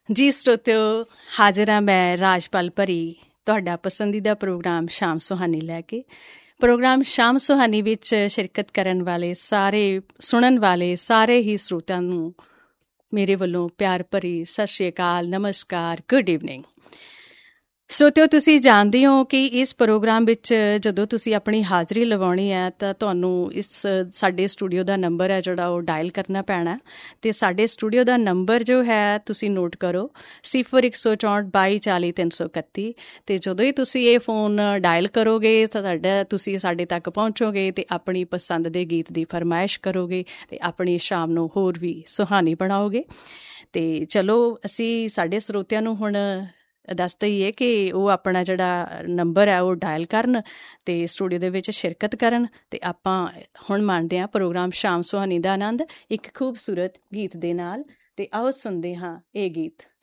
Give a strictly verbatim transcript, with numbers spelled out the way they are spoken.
ਜੀ ਸਰੋਤਿਓ, ਹਾਜ਼ਰ ਹਾਂ ਮੈਂ ਰਾਜਪਾਲ ਭਰੀ, ਤੁਹਾਡਾ ਪਸੰਦੀਦਾ ਪ੍ਰੋਗਰਾਮ ਸ਼ਾਮ ਸੁਹਾਨੀ ਲੈ ਕੇ। ਪ੍ਰੋਗਰਾਮ ਸ਼ਾਮ ਸੁਹਾਨੀ ਵਿੱਚ ਸ਼ਿਰਕਤ ਕਰਨ ਵਾਲੇ ਸਾਰੇ, ਸੁਣਨ ਵਾਲੇ ਸਾਰੇ ਹੀ ਸਰੋਤਿਆਂ ਨੂੰ ਮੇਰੇ ਵੱਲੋਂ ਪਿਆਰ ਭਰੀ ਸਤਿ ਸ਼੍ਰੀ ਅਕਾਲ, ਨਮਸਕਾਰ, ਗੁੱਡ ਈਵਨਿੰਗ। ਸਰੋਤਿਓ, ਤੁਸੀਂ ਜਾਣਦੇ ਹੋ ਕਿ ਇਸ ਪ੍ਰੋਗਰਾਮ ਵਿੱਚ ਜਦੋਂ ਤੁਸੀਂ ਆਪਣੀ ਹਾਜ਼ਰੀ ਲਗਾਉਣੀ ਹੈ ਤਾਂ ਤੁਹਾਨੂੰ ਇਸ ਸਾਡੇ ਸਟੂਡੀਓ ਦਾ ਨੰਬਰ ਹੈ ਜਿਹੜਾ ਉਹ ਡਾਇਲ ਕਰਨਾ ਪੈਣਾ। ਅਤੇ ਸਾਡੇ ਸਟੂਡੀਓ ਦਾ ਨੰਬਰ ਜੋ ਹੈ ਤੁਸੀਂ ਨੋਟ ਕਰੋ, ਸਿਫਰ ਇੱਕ ਸੌ ਚੌਂਹਠ ਬਾਈ ਚਾਲੀ ਤਿੰਨ ਸੌ ਇਕੱਤੀ। ਅਤੇ ਜਦੋਂ ਹੀ ਤੁਸੀਂ ਇਹ ਫੋਨ ਡਾਇਲ ਕਰੋਗੇ ਤਾਂ ਤੁਹਾਡਾ ਤੁਸੀਂ ਸਾਡੇ ਤੱਕ ਪਹੁੰਚੋਗੇ ਅਤੇ ਆਪਣੀ ਪਸੰਦ ਦੇ ਗੀਤ ਦੀ ਫਰਮਾਇਸ਼ ਕਰੋਗੇ ਅਤੇ ਆਪਣੀ ਸ਼ਾਮ ਨੂੰ ਹੋਰ ਵੀ ਸੁਹਾਨੀ ਬਣਾਓਗੇ। ਅਤੇ ਚਲੋ, ਅਸੀਂ ਸਾਡੇ ਸਰੋਤਿਆਂ ਨੂੰ ਹੁਣ ਦੱਸ ਦਈਏ ਕਿ ਉਹ ਆਪਣਾ ਜਿਹੜਾ ਨੰਬਰ ਹੈ ਉਹ ਡਾਇਲ ਕਰਨ ਅਤੇ ਸਟੂਡੀਓ ਦੇ ਵਿੱਚ ਸ਼ਿਰਕਤ ਕਰਨ। ਅਤੇ ਆਪਾਂ ਹੁਣ ਮਾਣਦੇ ਹਾਂ ਪ੍ਰੋਗਰਾਮ ਸ਼ਾਮ ਸੁਹਾਨੀ ਦਾ ਆਨੰਦ ਇੱਕ ਖੂਬਸੂਰਤ ਗੀਤ ਦੇ ਨਾਲ। ਅਤੇ ਆਓ ਸੁਣਦੇ ਹਾਂ ਇਹ ਗੀਤ।